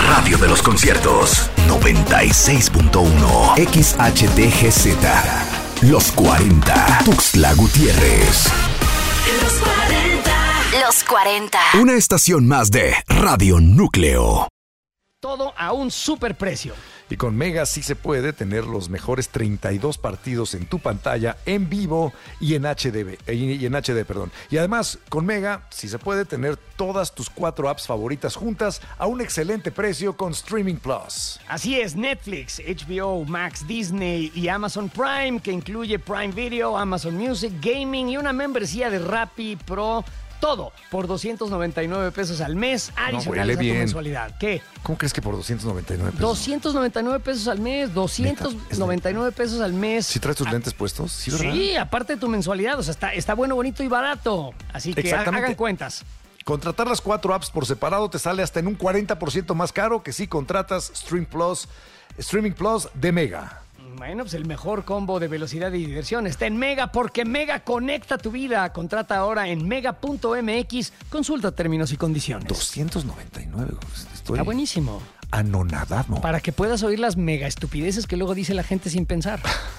radio de los conciertos. 96.1 XHTGZ. Los 40. Tuxtla Gutiérrez. Los 40. Los 40. Una estación más de Radio Núcleo. Todo a un superprecio. Y con Mega sí se puede tener los mejores 32 partidos en tu pantalla en vivo y en HD, perdón. Y además, con Mega sí se puede tener todas tus 4 apps favoritas juntas a un excelente precio con Streaming Plus. Así es, Netflix, HBO, Max, Disney y Amazon Prime, que incluye Prime Video, Amazon Music, Gaming y una membresía de Rappi Pro. Todo por 299 pesos al mes, adicionales a tu mensualidad. ¿Qué? ¿Cómo crees que por 299 pesos? 299 pesos al mes, 299 pesos al mes. ¿Sí traes tus lentes puestos? Sí, ¿verdad? Sí, aparte de tu mensualidad, o sea, está bueno, bonito y barato. Así que hagan cuentas. Contratar las 4 apps por separado te sale hasta en un 40% más caro que si contratas Streaming Plus de Mega. Bueno, pues el mejor combo de velocidad y diversión está en Mega, porque Mega conecta tu vida. Contrata ahora en mega.mx. Consulta términos y condiciones. 299. Está buenísimo. Anonadado. Para que puedas oír las mega estupideces que luego dice la gente sin pensar.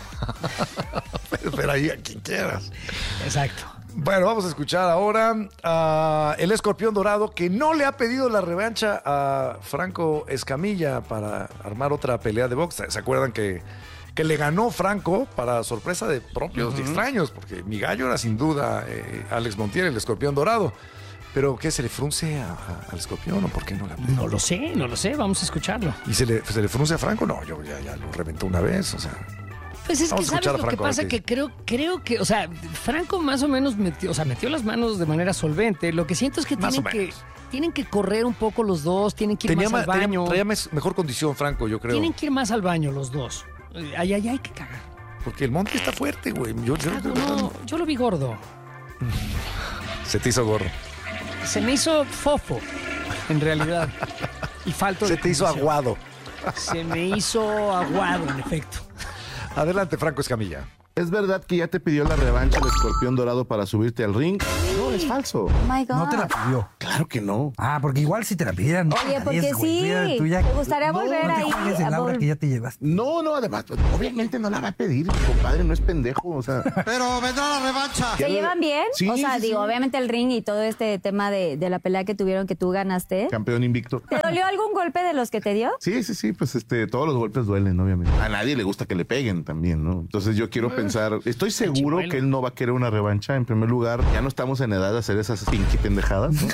pero ahí a quien quieras. Exacto. Bueno, vamos a escuchar ahora a el Escorpión Dorado, que no le ha pedido la revancha a Franco Escamilla para armar otra pelea de box. ¿Se acuerdan que le ganó Franco para sorpresa de propios y extraños? Porque mi gallo era sin duda Alex Montiel, el Escorpión Dorado. ¿Pero qué, se le frunce al Escorpión o por qué no la pide? No lo sé, vamos a escucharlo. ¿Y se le frunce a Franco? No, yo ya lo reventó una vez, o sea... Pues es que sabes lo que pasa, que creo que, o sea, Franco más o menos metió las manos de manera solvente. Lo que siento es que tienen que correr un poco los dos, tienen que ir más al baño. Traía mejor condición Franco, yo creo. Tienen que ir más al baño los dos. Ahí hay que cagar. Porque el Monte está fuerte, güey. Yo lo vi gordo. Se te hizo gordo. Se me hizo fofo, en realidad. Y falto de Se te hizo aguado. Se me hizo aguado, en efecto. Adelante, Franco Escamilla. ¿Es verdad que ya te pidió la revancha el Escorpión Dorado para subirte al ring? No, es falso. Oh my God. No te la pidió. Claro que no. Ah, porque igual si te la pidieran. Oye, porque sí. Me gustaría volver ahí. Que ya te llevaste. No, además, pues, obviamente no la va a pedir. Mi compadre no es pendejo, o sea. Pero vendrá la revancha. ¿Se llevan bien? Sí, o sea, sí. obviamente el ring y todo este tema de la pelea que tuvieron, que tú ganaste. Campeón invicto. ¿Te dolió algún golpe de los que te dio? Sí, pues todos los golpes duelen, obviamente. A nadie le gusta que le peguen también, ¿no? Entonces yo quiero pensar, estoy seguro que él no va a querer una revancha. En primer lugar, ya no estamos en edad de hacer esas pinky pendejadas, ¿no?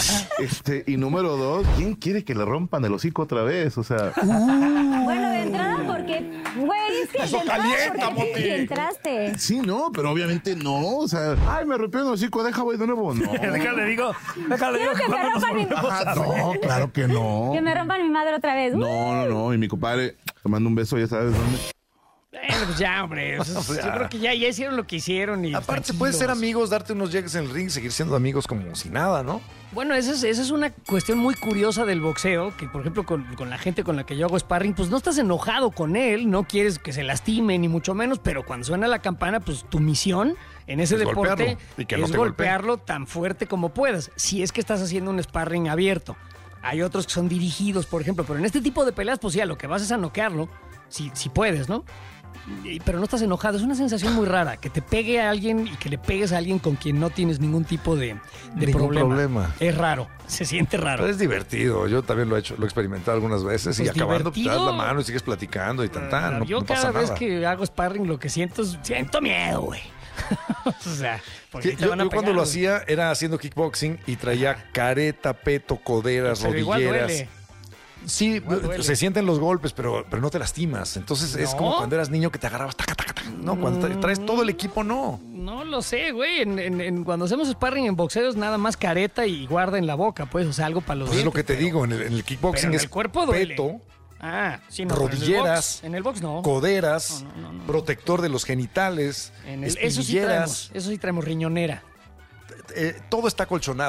Y número 2, ¿quién quiere que le rompan el hocico otra vez? O sea... Bueno, de entrada porque, güey, es que eso de entrada calienta, porque entraste. Sí, no, pero obviamente no, o sea, ay, me rompió el hocico, deja voy de nuevo, no. Déjale digo. Quiero que me rompan mi... No, claro que no. Que me rompan mi madre otra vez. No, y mi compadre, te mando un beso, ya sabes dónde. Pues ya, hombre. Yo creo que ya hicieron lo que hicieron. Y aparte, se puede ser amigos, darte unos llegues en el ring, seguir siendo amigos como si nada, ¿no? Bueno, esa es una cuestión muy curiosa del boxeo, que por ejemplo con la gente con la que yo hago sparring, pues no estás enojado con él, no quieres que se lastime, ni mucho menos, pero cuando suena la campana, pues tu misión en ese deporte es golpearlo tan fuerte como puedas, si es que estás haciendo un sparring abierto. Hay otros que son dirigidos, por ejemplo, pero en este tipo de peleas, pues ya, lo que vas es a noquearlo, si puedes, ¿no? Pero no estás enojado, es una sensación muy rara, que te pegue a alguien y que le pegues a alguien con quien no tienes ningún tipo de problema. Es raro, se siente raro. Pero es divertido, yo también lo he experimentado algunas veces, pues y acabando te das la mano y sigues platicando y tan. Yo cada vez que hago sparring lo que siento miedo, güey. O sea, porque yo cuando lo hacía era haciendo kickboxing y traía careta, peto, coderas, pero rodilleras. Sí, se sienten los golpes, pero no te lastimas. Entonces es como cuando eras niño que te agarrabas. No, cuando traes todo el equipo, no. No lo sé, güey. Cuando hacemos sparring en boxeo es nada más careta y guarda en la boca, pues. O sea, algo para los dientes. Es lo que te digo, en el kickboxing es el cuerpo duele. Peto, sí, no, rodilleras, en el box no. Coderas, no. Protector de los genitales, eso sí traemos riñonera. Todo está colchonado.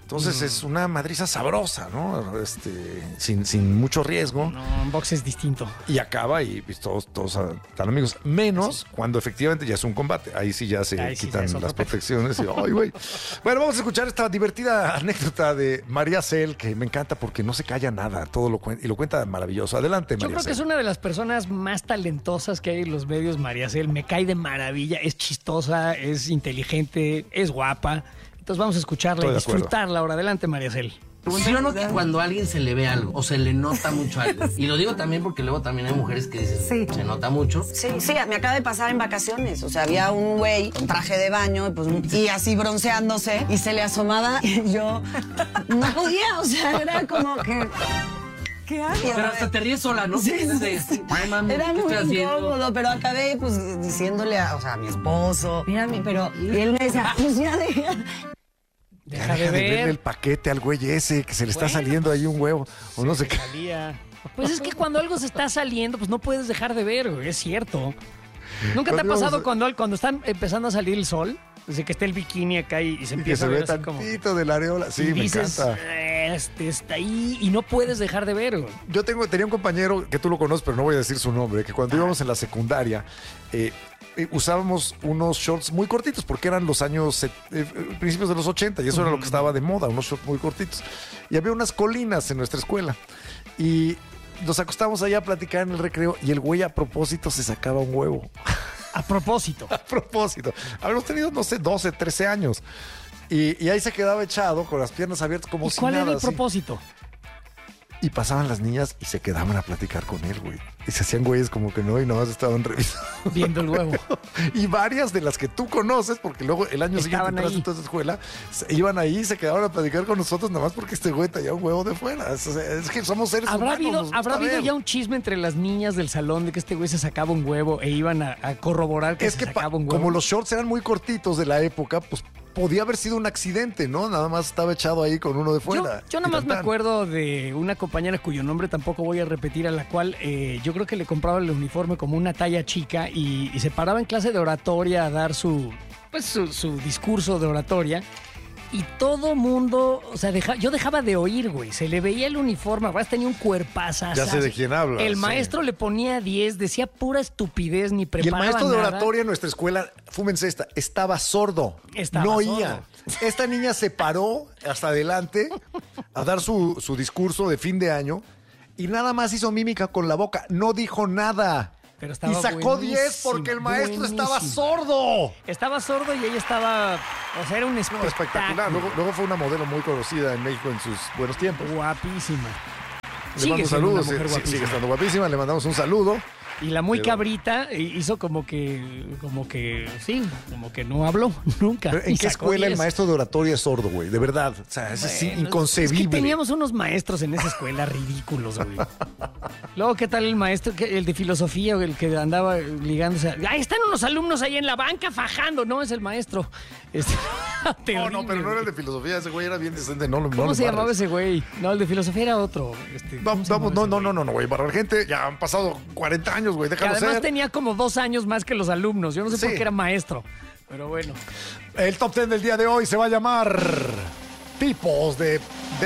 Entonces es una madriza sabrosa, ¿no? Sin mucho riesgo. No, en box es distinto. Y acaba y pues, todos están amigos. Menos cuando efectivamente ya es un combate. Ahí sí ya se quitan las protecciones. Ay, güey. Bueno, vamos a escuchar esta divertida anécdota de María Cel, que me encanta porque no se calla nada. Todo lo cuenta y lo cuenta maravilloso. Adelante, María Cel. Yo creo que es una de las personas más talentosas que hay en los medios, María Cel. Me cae de maravilla. Es chistosa, es inteligente, es guapa. Entonces vamos a escucharla y disfrutarla ahora. Adelante, María Cel. Funciona que cuando a alguien se le ve algo o se le nota mucho algo. Y lo digo también porque luego también hay mujeres que dicen, se nota mucho. Sí, me acaba de pasar en vacaciones. O sea, había un güey con traje de baño y así bronceándose y se le asomaba y yo no podía. O sea, era como que... ¿Qué hago? Pero hasta te ríes sola, ¿no? Sí. Ay, mami, era ¿qué muy estoy haciendo? incómodo, pero acabé diciéndole a mi esposo, mírame, pero... Y él me decía, pues ya deja de ver. Verle el paquete al güey ese, que se le está saliendo ahí un huevo. O no sé qué. Pues es que cuando algo se está saliendo, pues no puedes dejar de ver, güey, es cierto. ¿Nunca te ha pasado cuando están empezando a salir el sol? Desde que está el bikini acá y se empieza a ver así como... tantito de la areola. Sí, me dices, encanta. Está ahí y no puedes dejar de ver, güey. Yo tenía un compañero que tú lo conoces, pero no voy a decir su nombre, que cuando íbamos en la secundaria usábamos unos shorts muy cortitos porque eran los años principios de los 80 y eso era lo que estaba de moda, unos shorts muy cortitos. Y había unas colinas en nuestra escuela y nos acostábamos allá a platicar en el recreo y el güey a propósito se sacaba un huevo. A propósito. A propósito. Habíamos tenido, no sé, 12, 13 años. Y ahí se quedaba echado con las piernas abiertas como si nada. ¿Cuál era el así. propósito? Y pasaban las niñas y se quedaban a platicar con él, güey. Y se hacían güeyes como que no, y nada más estaban revisando. Viendo el huevo. Y varias de las que tú conoces, porque luego el año siguiente entraste en toda esa escuela, iban ahí y se quedaban a platicar con nosotros nada más porque este güey traía un huevo de fuera. Es que somos seres humanos. ¿Habrá habido ya un chisme entre las niñas del salón de que este güey se sacaba un huevo e iban a corroborar que se sacaba un huevo? Como los shorts eran muy cortitos de la época, pues podía haber sido un accidente, ¿no? Nada más estaba echado ahí con uno de fuera. Yo nada más me acuerdo de una compañera cuyo nombre tampoco voy a repetir, a la cual yo creo que le compraba el uniforme como una talla chica y se paraba en clase de oratoria a dar su discurso de oratoria. Y todo mundo, o sea, yo dejaba de oír, güey. Se le veía el uniforme, además tenía un cuerpazo. Ya sé de quién habla. El maestro le ponía 10, decía pura estupidez, ni preparaba nada. Y el maestro de oratoria en nuestra escuela, fúmense esta, estaba sordo. No oía. Esta niña se paró hasta adelante a dar su discurso de fin de año y nada más hizo mímica con la boca. No dijo nada. Pero estaba y sacó 10 porque el maestro estaba sordo. Estaba sordo y ella estaba... O sea, era un espectacular. Luego fue una modelo muy conocida en México en sus buenos tiempos. Guapísima. Le mando saludos. Sigue estando guapísima. Le mandamos un saludo. Y la muy cabrita hizo como que no habló nunca. ¿Pero en qué escuela 10? El maestro de oratoria es sordo, güey? De verdad. O sea, es inconcebible. Es que teníamos unos maestros en esa escuela ridículos, güey. Luego, ¿qué tal el maestro, el de filosofía, el que andaba ligándose? ¡Ay, están unos alumnos ahí en la banca fajando! No, es el maestro. Terrible, no, pero no era el de filosofía. Ese güey era bien decente. ¿Cómo se llamaba ese güey? No, el de filosofía era otro. Vamos, no, güey. Para la gente ya han pasado 40 años, güey. Déjalo ser. Además tenía como 2 años más que los alumnos. Yo no sé por qué era maestro. Pero bueno. El top 10 del día de hoy se va a llamar tipos de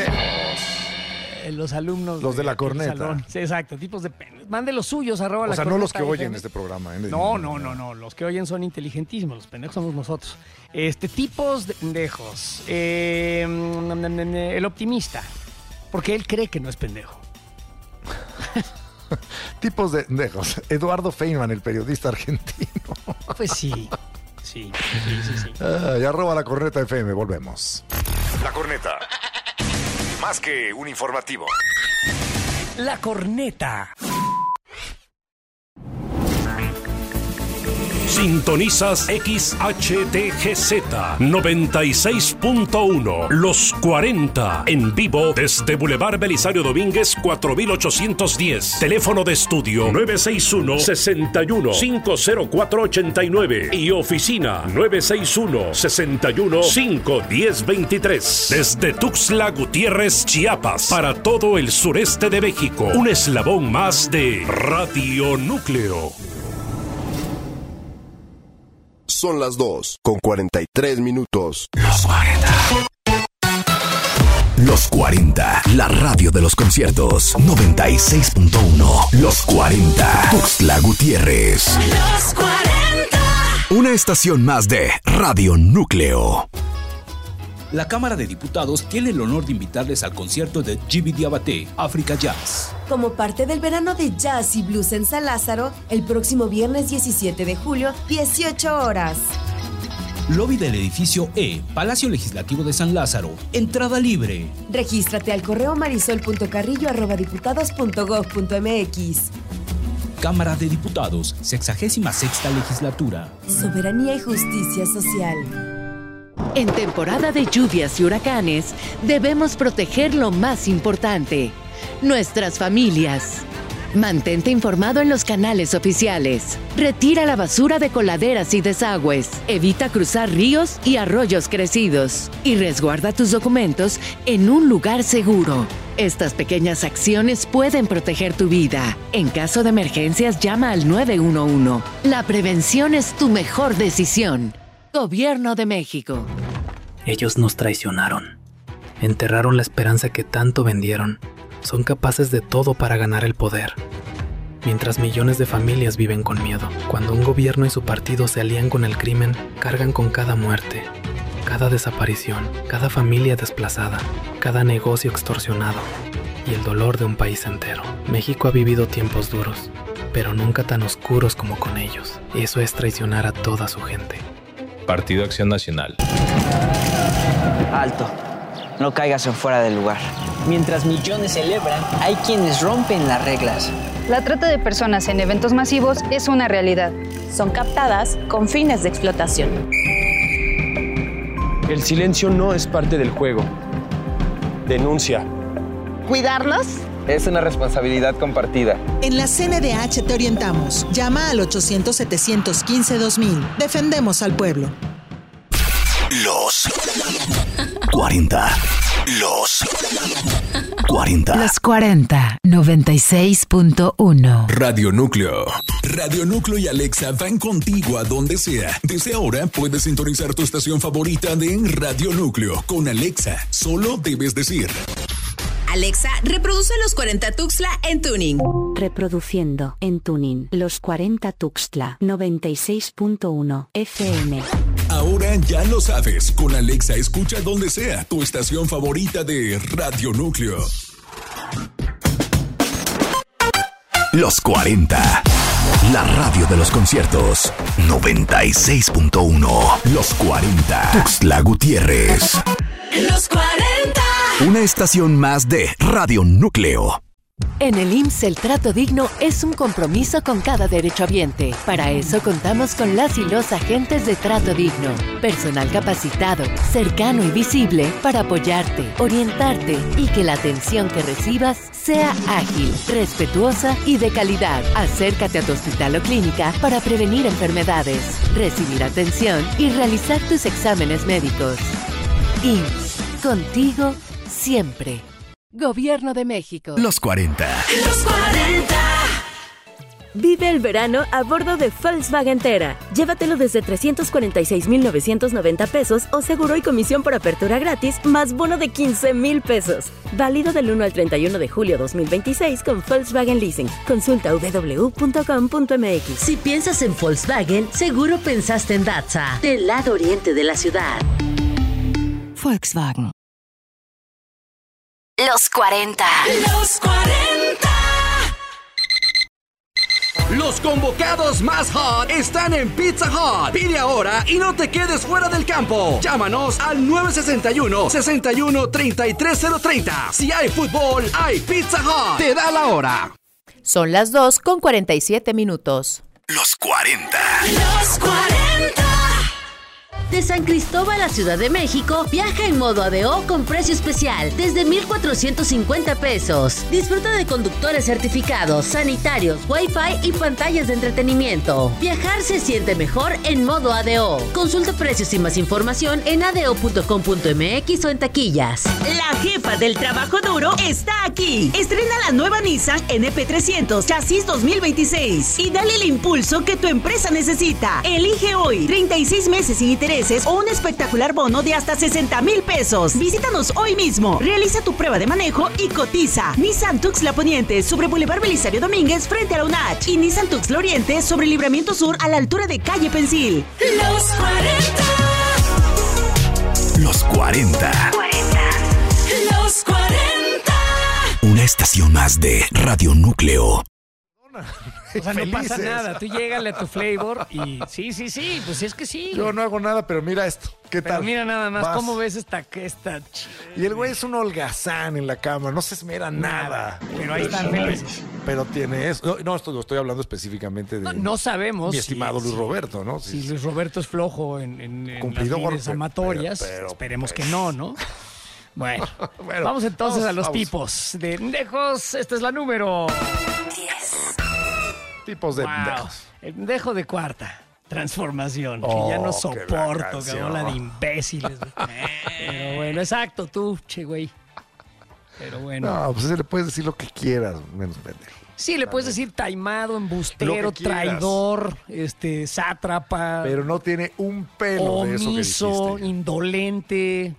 los alumnos. Los de la corneta. Sí, exacto, tipos de pendejos. Mande los suyos, @. O sea, no los que oyen este programa. No. Los que oyen son inteligentísimos. Los pendejos somos nosotros. Tipos de pendejos. El optimista. Porque él cree que no es pendejo. Tipos de pendejos. Eduardo Feynman, el periodista argentino. Pues sí. Sí. Y @lacorneta FM. Volvemos. La Corneta. Más que un informativo. La Corneta. Sintonizas XHTGZ 96.1 Los 40 en vivo desde Boulevard Belisario Domínguez 4810. Teléfono de estudio 961-61-50489 y oficina 961-61-51023. Desde Tuxtla Gutiérrez, Chiapas, para todo el sureste de México. Un eslabón más de Radio Núcleo. Son las 2:43. Los 40. 40, la radio de los conciertos. 96.1, Los 40. Tuxtla Gutiérrez. Los 40. Una estación más de Radio Núcleo. La Cámara de Diputados tiene el honor de invitarles al concierto de Djiby Diabaté, África Jazz. Como parte del verano de jazz y blues en San Lázaro, el próximo viernes 17 de julio, 18 horas. Lobby del edificio E, Palacio Legislativo de San Lázaro. Entrada libre. Regístrate al correo marisol.carrillo@diputados.gov.mx. Cámara de Diputados, 66ª Legislatura. Soberanía y justicia social. En temporada de lluvias y huracanes, debemos proteger lo más importante, nuestras familias. Mantente informado en los canales oficiales. Retira la basura de coladeras y desagües. Evita cruzar ríos y arroyos crecidos. Y resguarda tus documentos en un lugar seguro. Estas pequeñas acciones pueden proteger tu vida. En caso de emergencias, llama al 911. La prevención es tu mejor decisión. Gobierno de México. Ellos nos traicionaron. Enterraron la esperanza que tanto vendieron. Son capaces de todo para ganar el poder. Mientras millones de familias viven con miedo. Cuando un gobierno y su partido se alían con el crimen, cargan con cada muerte, cada desaparición, cada familia desplazada, cada negocio extorsionado y el dolor de un país entero. México ha vivido tiempos duros, pero nunca tan oscuros como con ellos. Eso es traicionar a toda su gente. Partido Acción Nacional. Alto. No caigas en fuera del lugar. Mientras millones celebran, hay quienes rompen las reglas. La trata de personas en eventos masivos es una realidad. Son captadas con fines de explotación. El silencio no es parte del juego. Denuncia. ¿Cuidarnos? Es una responsabilidad compartida. En la CNDH te orientamos. Llama al 800-715-2000. Defendemos al pueblo. Los 40. Los 40. Los 40, 96.1. Radio Núcleo. Radio Núcleo y Alexa van contigo a donde sea. Desde ahora puedes sintonizar tu estación favorita de Radio Núcleo. Con Alexa, solo debes decir: Alexa, reproduce Los 40 Tuxtla en Tuning. Reproduciendo en Tuning. Los 40 Tuxtla, 96.1 FM. Ahora ya lo sabes. Con Alexa escucha donde sea tu estación favorita de Radio Núcleo. Los 40. La radio de los conciertos. 96.1. Los 40. Tuxtla Gutiérrez. Los 40. Una estación más de Radio Núcleo. En el IMSS el trato digno es un compromiso con cada derechohabiente. Para eso contamos con las y los agentes de trato digno. Personal capacitado, cercano y visible para apoyarte, orientarte y que la atención que recibas sea ágil, respetuosa y de calidad. Acércate a tu hospital o clínica para prevenir enfermedades, recibir atención y realizar tus exámenes médicos. IMSS, contigo siempre. Gobierno de México. Los 40. Los 40. Vive el verano a bordo de Volkswagen Tera. Llévatelo desde 346,990 pesos o seguro y comisión por apertura gratis, más bono de 15,000 pesos. Válido del 1 al 31 de julio 2026 con Volkswagen Leasing. Consulta www.com.mx. Si piensas en Volkswagen, seguro pensaste en Datsa, del lado oriente de la ciudad. Volkswagen. Los 40. Los 40. Los convocados más hot están en Pizza Hut. Pide ahora y no te quedes fuera del campo. Llámanos al 961-61-33-030. Si hay fútbol, hay Pizza Hut. Te da la hora. Son las 2:47. Los 40. Los 40. De San Cristóbal a Ciudad de México, viaja en modo ADO con precio especial desde 1,450 pesos. Disfruta de conductores certificados, sanitarios, Wi-Fi y pantallas de entretenimiento. Viajar se siente mejor en modo ADO. Consulta precios y más información en ado.com.mx o en taquillas. La jefa del trabajo duro está aquí. Estrena la nueva Nissan NP300 Chasis 2026 y dale el impulso que tu empresa necesita. Elige hoy 36 meses sin interés meses o un espectacular bono de hasta 60,000 pesos. Visítanos hoy mismo. Realiza tu prueba de manejo y cotiza. Nissan Tuxtla Poniente sobre Boulevard Belisario Domínguez frente a la UNACH. Y Nissan Tuxtla Oriente sobre Libramiento Sur a la altura de Calle Pensil. Los 40. Los 40. Los 40. Una estación más de Radio Núcleo. O sea, no pasa nada. Tú llégale a tu flavor y sí, pues es que sí. Yo no hago nada, pero mira esto. ¿Qué tal? Pero mira nada más, Vas. ¿cómo ves esta Y el güey es un holgazán en la cama, no se esmera nada. Pero ahí están felices. Pero tiene eso. No, estoy hablando específicamente de... No sabemos. Mi estimado Luis Roberto, ¿no? Si Luis Roberto es flojo en las Cumplidor, mides amatorias, pero, esperemos que no. Bueno, vamos entonces a los tipos de pendejos. Esta es la número 10. Tipos de pendejos. El pendejo de cuarta transformación, que ya no soporto, que habla de imbéciles. Pero bueno, exacto, tú, che, güey. Pero bueno. No, pues se le puedes decir lo que quieras, menos pendejo. Sí, le puedes decir taimado, embustero, traidor, sátrapa. Pero no tiene un pelo de eso que dijiste. Omiso, indolente,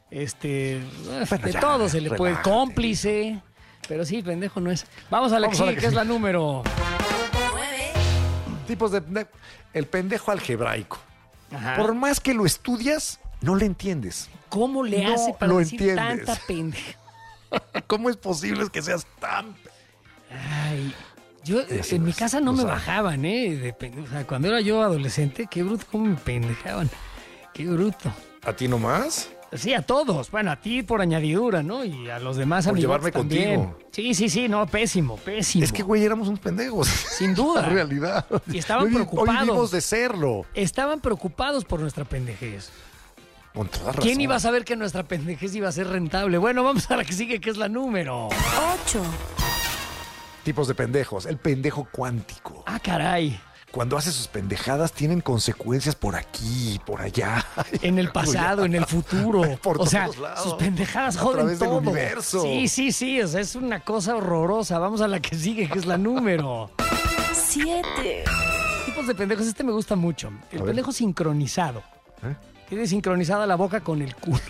todo se le puede, cómplice. Pero sí, pendejo no es. Vamos a la que sigue, que es la número 9. Tipos de... El pendejo algebraico. Ajá. Por más que lo estudias, no le entiendes. ¿Cómo le hace para lo decir entiendes. tanta pendeja? ¿Cómo es posible que seas tan... Ay, yo en mi casa no me bajaban, o sea, cuando era yo adolescente, qué bruto, cómo me pendejaban. Qué bruto. ¿A ti nomás? Sí, a todos. Bueno, a ti por añadidura, ¿no? Y a los demás por amigos llevarme también. Contigo. Sí, no, pésimo. Es que, güey, éramos unos pendejos. Sin duda. La realidad. Y estaban preocupados. Hoy vivimos de serlo. Estaban preocupados por nuestra pendejez. Con toda razón. ¿Quién iba a saber que nuestra pendejez iba a ser rentable? Bueno, vamos a la que sigue, que es la número 8. Tipos de pendejos. El pendejo cuántico. Ah, caray. Cuando hace sus pendejadas tienen consecuencias por aquí, por allá. En el pasado, en el futuro. Por o sea, todos lados. sus pendejadas joden a través todo. del universo. Sí, o sea, es una cosa horrorosa. Vamos a la que sigue, que es la número 7. Tipos de pendejos, me gusta mucho. El pendejo sincronizado. Tiene sincronizada la boca con el culo.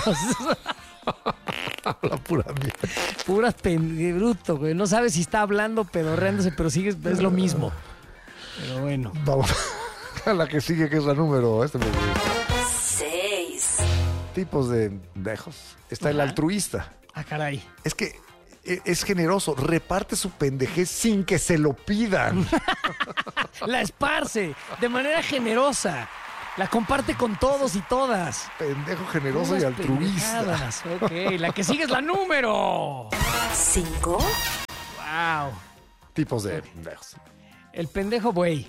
La pura mierda. Puras bruto, güey. No sabes si está hablando, pedorreándose, pero sigue, es lo mismo. Pero bueno. Vamos a la que sigue, que es la número... me gusta. 6. Tipos de pendejos. Está el altruista. Ah, caray. Es que es generoso. Reparte su pendejez sin que se lo pidan. La esparce de manera generosa. La comparte con todos y todas. Pendejo generoso y altruista. Ok, la que sigue es la número 5. Wow. Tipos de pendejos. El pendejo buey.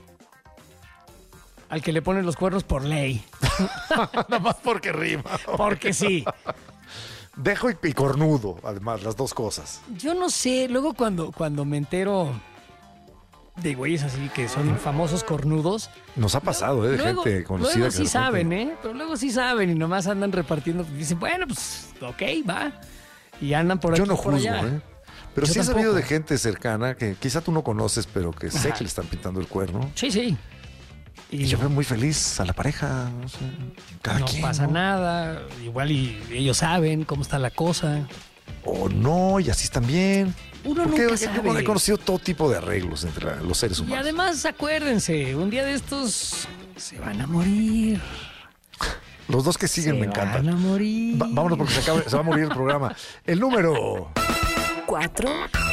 Al que le ponen los cuernos por ley. Nada más porque rima. Porque sí. Dejo y cornudo, además, las dos cosas. Yo no sé, luego cuando me entero de güeyes así que son famosos cornudos. Nos ha pasado, de gente conocida. Luego sí saben, pero luego sí saben y nomás andan repartiendo. Dicen, bueno, pues, ok, va. Y andan por aquí. Yo no por juzgo, allá. Pero Yo sí he tampoco. sabido de gente cercana que quizá tú no conoces, pero que sé que le están pintando el cuerno. Sí. Y yo veo muy feliz a la pareja. No sé, cada no quien, pasa ¿no? nada. Igual y ellos saben cómo está la cosa. O no, y así están bien. Uno Porque nunca yo sabe. he conocido todo tipo de arreglos entre los seres Y humanos. además, acuérdense, un día de estos se van a morir. Los dos que siguen me encantan. Se van a morir. Vámonos porque se va a morir el programa. El número 4.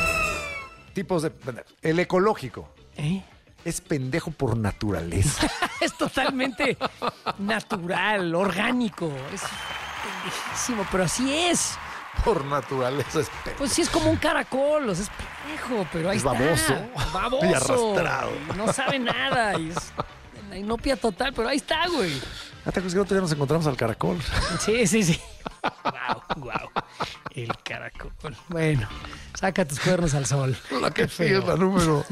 Tipos de... El ecológico. Es pendejo por naturaleza. Es totalmente natural, orgánico. Es pendejísimo, pero así es. Por naturaleza es pendejo. Pues sí, es como un caracol, o sea, es pendejo, pero ahí Es está. baboso. Y arrastrado. Y no sabe nada. Y es la inopia total, pero ahí está, güey. ¿Te acuerdas que otro día nos encontramos al caracol? Sí. Wow. El caracol. Bueno, saca tus cuernos al sol. La que sigue es la número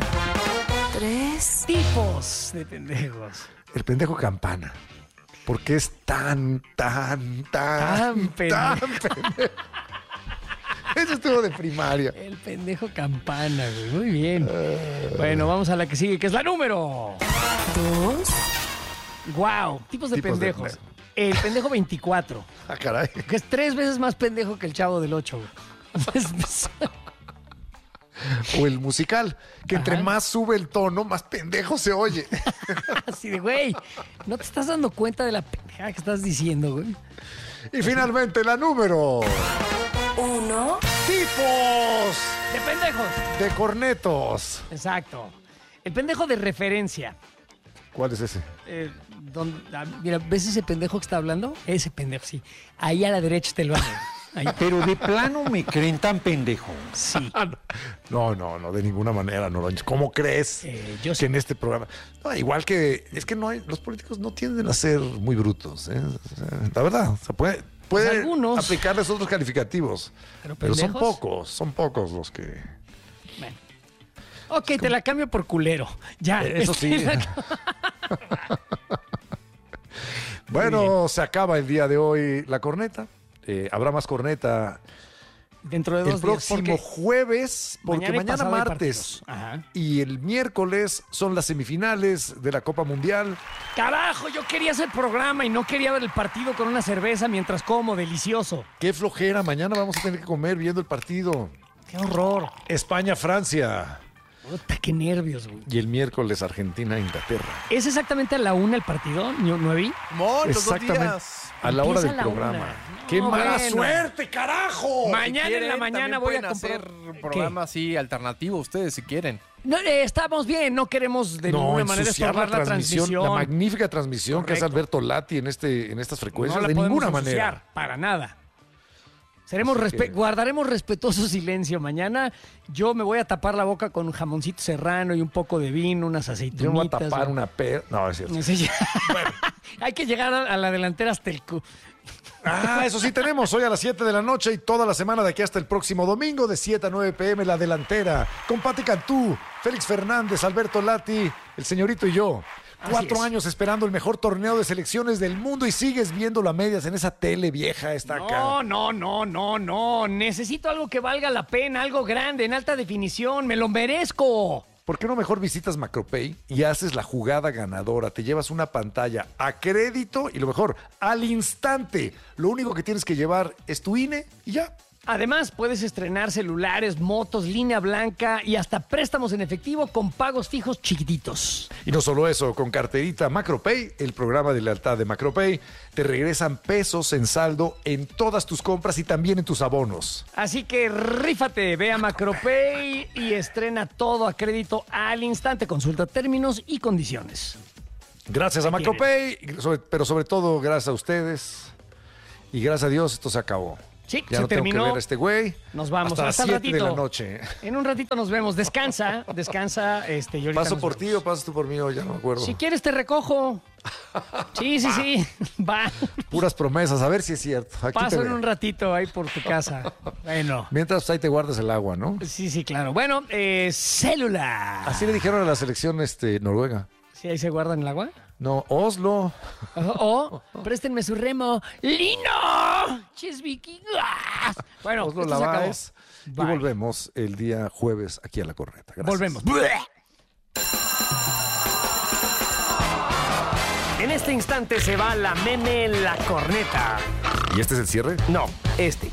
3. Tipos de pendejos. El pendejo campana. Porque es tan pendejo. Eso estuvo de primaria. El pendejo campana, güey. Muy bien. Bueno, vamos a la que sigue, que es la número 2. Wow. Tipos de pendejos. el pendejo 24. Ah, caray. Que es 3 veces más pendejo que el Chavo del 8, güey. O el musical, que entre más sube el tono, más pendejo se oye. Así de, güey, ¿no te estás dando cuenta de la pendejada que estás diciendo, güey? Y finalmente la número 1. Tipos de pendejos. De cornetos. Exacto. El pendejo de referencia. ¿Cuál es ese? Mira, ¿ves ese pendejo que está hablando? Ese pendejo, sí. Ahí a la derecha te lo hago. Ahí. Pero de plano me creen tan pendejo. Sí. No, de ninguna manera, no. ¿Cómo crees yo que en este programa? No, igual que es que no hay, los políticos no tienden a ser muy brutos. La verdad, se puede algunos aplicarles otros calificativos. Pero son pocos los que. Bueno. Ok, te la cambio por culero. Ya. Eso sí. Bueno, se acaba el día de hoy la corneta. Habrá más corneta dentro de 2 días. El próximo jueves, porque mañana martes y el miércoles son las semifinales de la Copa Mundial. Carajo, yo quería hacer programa y no quería ver el partido con una cerveza mientras como, delicioso. Qué flojera, mañana vamos a tener que comer viendo el partido. Qué horror. España-Francia. Puta, qué nervios, güey. Y el miércoles Argentina-Inglaterra. ¿Es exactamente a la 1 el partido, Nuevi? Exactamente. A la hora del programa. No, ¡Qué mala suerte, carajo! Mañana en la mañana voy a hacer un programa así alternativo ustedes si quieren. No, estamos bien, no queremos de ninguna manera estorbar la transmisión. La magnífica transmisión que hace Alberto Lati en estas frecuencias. No la de ninguna ensuciar, manera. Para nada. Guardaremos respetuoso silencio. Mañana yo me voy a tapar la boca con un jamoncito serrano y un poco de vino, unas aceitunitas. Yo me voy a tapar una No, es cierto. Bueno. Hay que llegar a la delantera hasta el eso sí tenemos hoy a las 7 de la noche y toda la semana de aquí hasta el próximo domingo de 7 a 9 p.m. La delantera con Pati Cantú, Félix Fernández, Alberto Lati, el señorito y yo. 4 años esperando el mejor torneo de selecciones del mundo y sigues viéndolo a medias en esa tele vieja acá. No. Necesito algo que valga la pena, algo grande, en alta definición. Me lo merezco. ¿Por qué no mejor visitas Macropay y haces la jugada ganadora? Te llevas una pantalla a crédito y lo mejor, al instante. Lo único que tienes que llevar es tu INE y ya. Además, puedes estrenar celulares, motos, línea blanca y hasta préstamos en efectivo con pagos fijos chiquititos. Y no solo eso, con carterita Macropay, el programa de lealtad de Macropay, te regresan pesos en saldo en todas tus compras y también en tus abonos. Así que rífate, ve a Macropay y estrena todo a crédito al instante. Consulta términos y condiciones. Gracias a Macropay, pero sobre todo gracias a ustedes. Y gracias a Dios esto se acabó. Sí, ya se no terminó. Tengo que ver a este güey. Nos vamos hasta las 7 de la noche. En un ratito nos vemos. Descansa. Y ahorita ¿Paso por ti o pasas tú por mí? Ya no me acuerdo. Si quieres te recojo. Sí. Va. Puras promesas. A ver si es cierto. Aquí paso en un ratito ahí por tu casa. Bueno. Mientras ahí te guardas el agua, ¿no? Sí, claro. Bueno, célula. Así le dijeron a la selección noruega. ¿Sí ahí se guardan el agua? No, Oslo. Préstenme su remo. ¡Lino! ¡Chisviqui! Bueno, Oslo la vas y volvemos el día jueves aquí a La Corneta. Gracias. Volvemos. En este instante se va la meme La Corneta. ¿Y este es el cierre? No, este.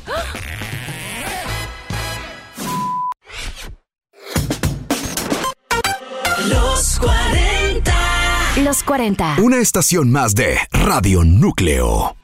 Los 40. Los 40. Una estación más de Radio Núcleo.